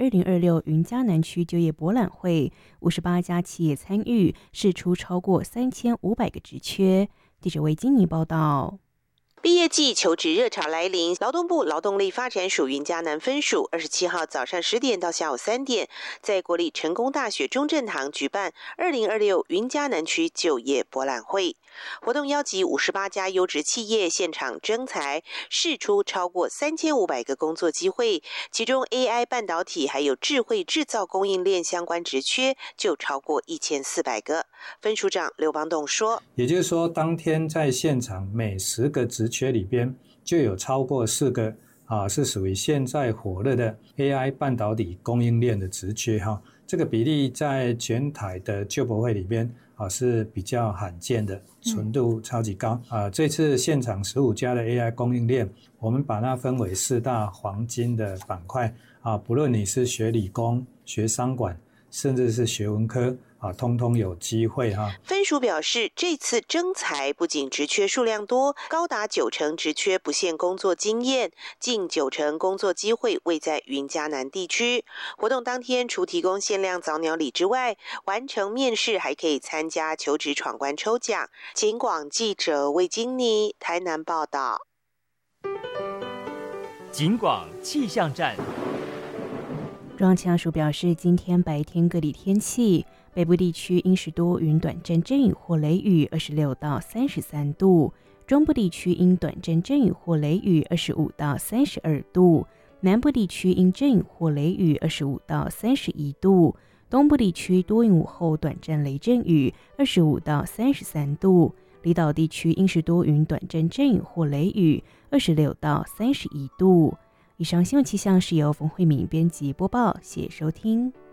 2026云嘉南区就业博览会，58家企业参与，释出超过3500个职缺。记者魏金妮报道。 毕业季求职热潮来临，劳动部劳动力发展署云嘉南分署27号早上10点到下午3点，在国立成功大学中正堂举办2026云嘉南区就业博览会。活动邀集58家优质企业现场征才，释出超过3500个工作机会，其中 AI 半导体还有智慧制造供应链相关职缺就超过1400个。分署长刘邦栋说， 也就是说当天在现场每10个职缺里边就有超过4个是属于现在火热的 AI 半导体供应链的职缺这个比例在全台的就博会里边是比较罕见的，纯度超级高这次现场15家的 AI 供应链，我们把它分为4大黄金的板块不论你是学理工、学商管，甚至是学文科通通有机会分署表示，这次征才不仅职缺数量多，高达90%职缺不限工作经验，近90%工作机会位在云嘉南地区。活动当天除提供限量早鸟礼之外，完成面试还可以参加求职闯关抽奖。警广记者魏金妮台南报道。 警广气象站。 中央气象署表示，今天白天各地天气，北部地区阴时多云短暂阵雨或雷雨26到33度，中部地区阴短暂阵雨或雷雨25到32度，南部地区阴阵雨或雷雨25到31度，东部地区多云午后短暂雷阵雨25到33度，离岛地区阴时多云短暂阵雨或雷雨26到31度。以上新闻气象是由冯慧敏编辑播报，谢谢收听。